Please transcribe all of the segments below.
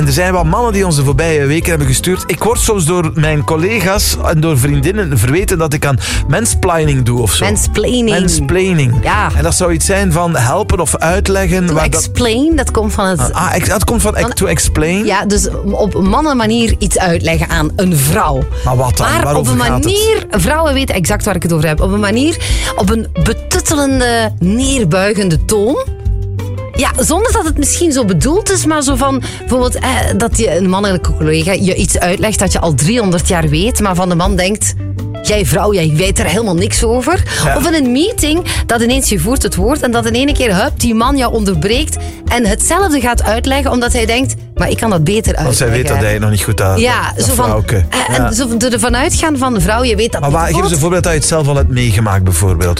En er zijn wat mannen die ons de voorbije weken hebben gestuurd. Ik word soms door mijn collega's en door vriendinnen verweten dat ik aan mansplaining doe of zo. Mansplaining. Ja. En dat zou iets zijn van helpen of uitleggen. To explain, dat komt van het... dat komt van to explain? Ja, dus op een mannenmanier iets uitleggen aan een vrouw. Maar wat dan? Maar op een manier... Vrouwen weten exact waar ik het over heb. Op een manier, op een betuttelende, neerbuigende toon. Ja, zonder dat het misschien zo bedoeld is, maar zo van... Bijvoorbeeld dat je een mannelijke collega je iets uitlegt dat je al 300 jaar weet, maar van de man denkt... Jij vrouw, jij weet er helemaal niks over. Ja. Of in een meeting, dat ineens je voert het woord en dat in ene keer die man jou onderbreekt en hetzelfde gaat uitleggen, omdat hij denkt, maar ik kan dat beter uitleggen. Want zij weet dat hij het nog niet goed aan. Ja, zo van, en zo ervan uitgaan van de vrouw, je weet dat maar niet. Geef eens een voorbeeld dat je het zelf al hebt meegemaakt, bijvoorbeeld.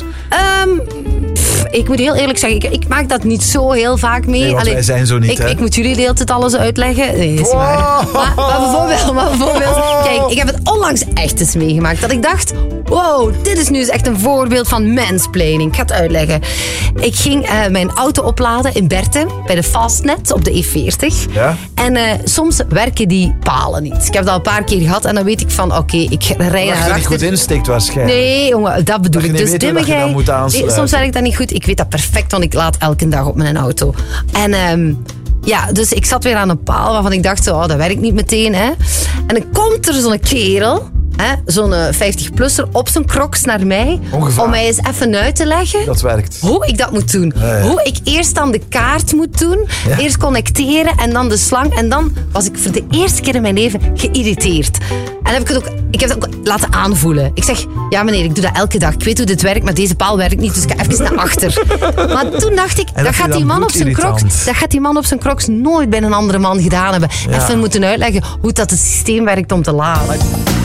Ik moet heel eerlijk zeggen, ik maak dat niet zo heel vaak mee. Nee, want wij zijn zo niet, ik moet jullie de hele tijd alles uitleggen. Nee, is waar. Maar bijvoorbeeld, kijk, ik heb het onlangs echt eens meegemaakt. Dat ik dacht, wow, dit is nu eens echt een voorbeeld van mansplaining. Ik ga het uitleggen. Ik ging mijn auto opladen in Berten, bij de Fastnet op de E40. Ja? En soms werken die palen niet. Ik heb dat een paar keer gehad en dan weet ik van, oké, ik rij naar achter. Dat je niet goed insteekt waarschijnlijk. Nee, jongen, dat bedoel ik. Dus dimmigheid. Soms werkt dat niet goed. Ik weet dat perfect, want ik laat elke dag op mijn auto. En dus ik zat weer aan een paal waarvan ik dacht, dat werkt niet meteen. Hè. En dan komt er zo'n kerel, zo'n 50-plusser, op zijn crocs naar mij. Ongevaar. Om mij eens even uit te leggen. Dat werkt. Hoe ik dat moet doen. Ja. Hoe ik eerst dan de kaart moet doen. Ja. Eerst connecteren en dan de slang. En dan was ik voor de eerste keer in mijn leven geïrriteerd. En ik heb het ook laten aanvoelen. Ik zeg, ja meneer, ik doe dat elke dag. Ik weet hoe dit werkt, maar deze paal werkt niet. Dus ik ga even naar achter. Maar toen dacht ik, dat gaat die man op zijn crocs nooit bij een andere man gedaan hebben. Ja. Even moeten uitleggen hoe dat het systeem werkt om te laden.